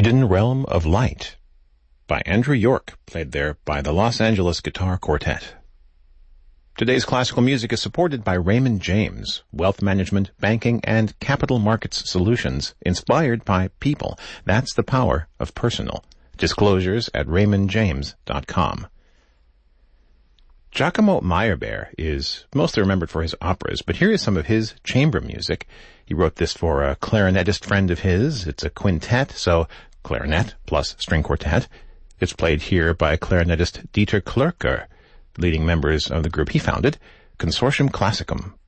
Hidden Realm of Light by Andrew York, played there by the Los Angeles Guitar Quartet. Today's classical music is supported by Raymond James, wealth management, banking, and capital markets solutions inspired by people. That's the power of personal. Disclosures at raymondjames.com. Giacomo Meyerbeer is mostly remembered for his operas, but here is some of his chamber music. He wrote this for a clarinetist friend of his. It's a quintet, so clarinet plus string quartet. It's played here by clarinetist Dieter Klürker, leading members of the group he founded, Consortium Classicum.